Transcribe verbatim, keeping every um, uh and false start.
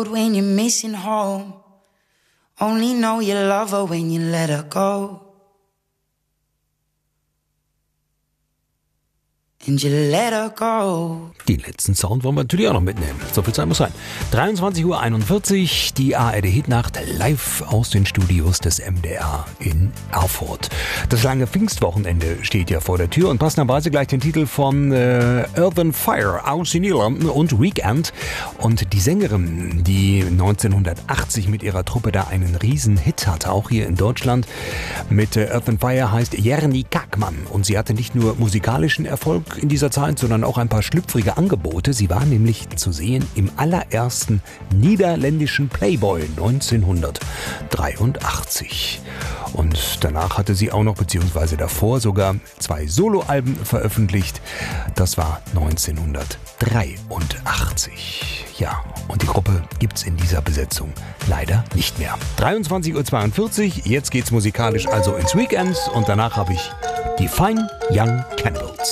road when you're missing home. Only know you love her when you let her go. And you let her go. Den letzten Sound wollen wir natürlich auch noch mitnehmen. So viel Zeit muss sein. dreiundzwanzig Uhr einundvierzig, die A R D-Hitnacht live aus den Studios des M D R in Erfurt. Das lange Pfingstwochenende steht ja vor der Tür und passenderweise gleich den Titel von äh, Earth and Fire, Ausinila und Weekend. Und die Sängerin, die neunzehnhundertachtzig mit ihrer Truppe da einen riesen Hit hatte, auch hier in Deutschland, mit äh, Earth and Fire, heißt Jerni Kakman. Und sie hatte nicht nur musikalischen Erfolg in dieser Zeit, sondern auch ein paar schlüpfrige Angebote. Sie war nämlich zu sehen im allerersten niederländischen Playboy neunzehnhundertdreiundachtzig. Und danach hatte sie auch noch, beziehungsweise davor sogar, zwei Soloalben veröffentlicht. Das war neunzehnhundertdreiundachtzig. Ja, und die Gruppe gibt's in dieser Besetzung leider nicht mehr. dreiundzwanzig Uhr zweiundvierzig, jetzt geht's musikalisch also ins Weekend und danach habe ich die Fine Young Cannibals.